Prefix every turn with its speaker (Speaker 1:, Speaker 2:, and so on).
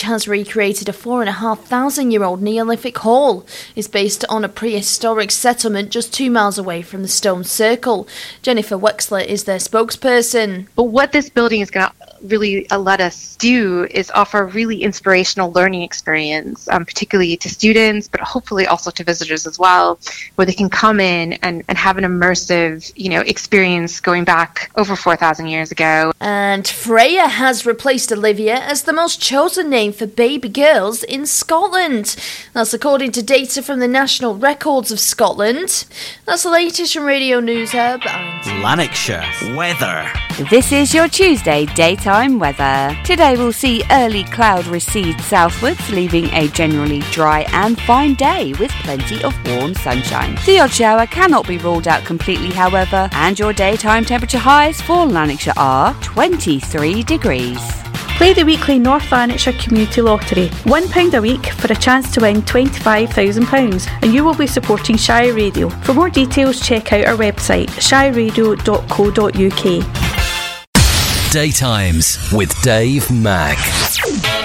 Speaker 1: has recreated a 4,500-year-old Neolithic hall. It's based on a prehistoric settlement just 2 miles away from the Stone Circle. Jennifer Wexler is their spokesperson.
Speaker 2: But what this building is going to really let us do is offer a really inspirational learning experience, particularly to students, but hopefully also to visitors as well, where they can come in and have an immersive, experience going back over 4,000 years ago.
Speaker 1: And Freya has replaced Olivia as the most chosen name for baby girls in Scotland. That's according to data from the National Records of Scotland. That's the latest from Radio News Hub and
Speaker 3: Lanarkshire weather.
Speaker 4: This is your Tuesday daytime weather. Today we'll see early cloud recede southwards, leaving a generally dry and fine day with plenty of warm sunshine. The odd shower cannot be ruled out completely, however, and your daytime temperature highs for Lanarkshire are 23 degrees.
Speaker 5: Play the weekly North Lanarkshire Community Lottery. £1 a week for a chance to win £25,000, and you will be supporting Shire Radio. For more details, check out our website, shireradio.co.uk.
Speaker 3: Daytimes with Dave Mack.